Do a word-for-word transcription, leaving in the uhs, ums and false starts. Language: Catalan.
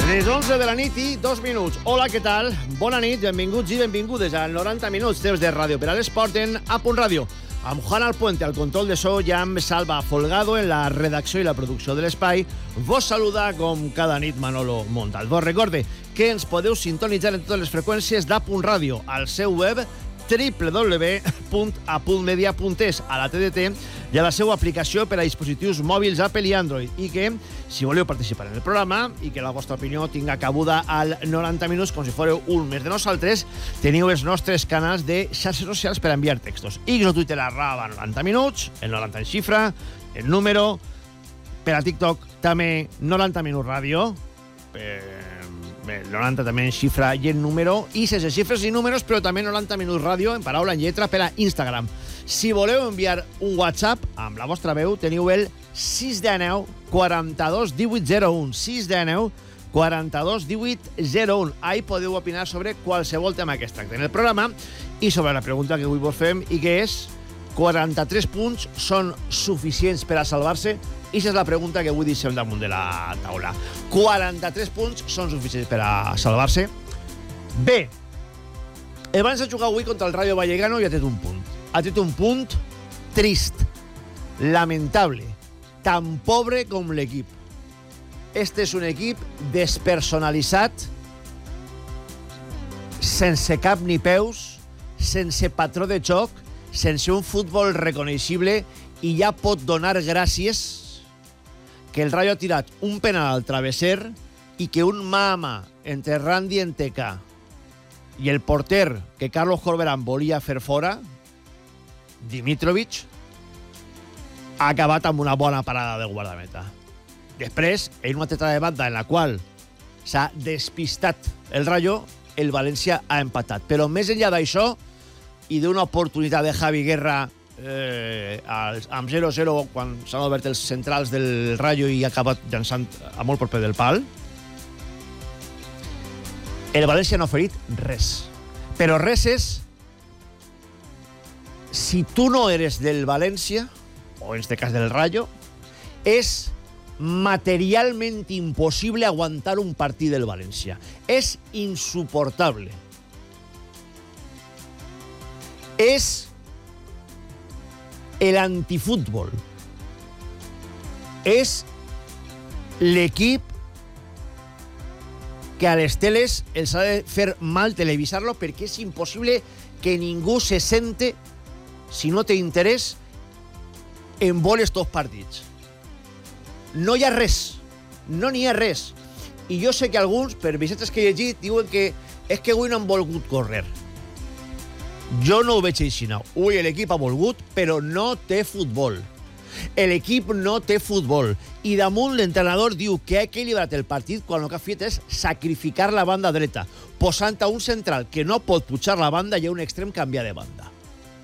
Les onze de la nit i dos minuts. Hola, què tal? Bona nit, benvinguts i benvingudes al noranta minuts temps de ràdio per a l'esport en A Punt Ràdio. Amb Juan Alpuente al control de so i amb Salva Folgado en la redacció i la producció de l'espai. Vos saluda com cada nit Manolo Montal. Vos recorde que ens podeu sintonitzar en totes les freqüències d'A Punt Ràdio al seu web w w w punt a punt media punt es, a la T D T i a la seva aplicació per a dispositius mòbils Apple i Android, i que, si voleu participar en el programa i que la vostra opinió tinga cabuda al noranta minuts com si fóreu un més de nosaltres, teniu els nostres canals de xarxes socials per a enviar textos. X o Twitter arroba noranta minuts, el noranta en xifra, el número, per a TikTok també noranta minuts ràdio, per... Bé, el noranta també en xifra i en número, i sense xifres i números, però també noranta minuts ràdio en paraula, en lletra, per a Instagram. Si voleu enviar un WhatsApp amb la vostra veu, teniu el sis cents dinou quaranta-dos divuit zero un, sis cents dinou quaranta-dos divuit zero un. Ahí podeu opinar sobre qualsevol tema que es tracta en el programa i sobre la pregunta que avui vos fem, i que és: quaranta-tres punts són suficients per a salvar-se? I aquesta és la pregunta que avui deixem damunt de la taula. quaranta-tres punts són suficients per a salvar-se? Bé, el València ha jugat avui contra el Rayo Vallecano i ha tret un punt. Ha tret un punt trist, lamentable, tan pobre com l'equip. Este és un equip despersonalitzat, sense cap ni peus, sense patró de xoc, sense un futbol reconeixible, i ja pot donar gràcies que el Rayo ha tirat un penal al travesser i que un mama entre Randy Enteca i el porter que Carlos Corberán volia fer fora, Dimitrovic, ha acabat amb una bona parada del guardameta. Després, en una teta de banda en la qual s'ha despistat el Rayo, el València ha empatat. Però més enllà d'això i d'una oportunitat de Javi Guerra Eh, amb zero zero quan s'han obert els centrals del Rayo i ha acabat llançant a molt proper del pal, el València no ha oferit res. Però res és, si tu no eres del València, o en este cas del Rayo, és materialment impossible aguantar un partit del València. És insuportable. És el antifútbol. És l'equip que a les teles els ha de fer mal televisar-lo, perquè és impossible que ningú se sente, si no té interès, en veure estos partits. No hi ha res. No n'hi ha res. I jo sé que alguns, per missatges que he llegit, diuen que és que avui no han volgut córrer. Jo no ho veig així. Ui, l'equip ha volgut, però no té futbol. L'equip no té futbol. I damunt l'entrenador diu que ha equilibrat el partit quan el que ha fet és sacrificar la banda dreta, posant a un central que no pot pujar la banda i a un extrem canviar de banda.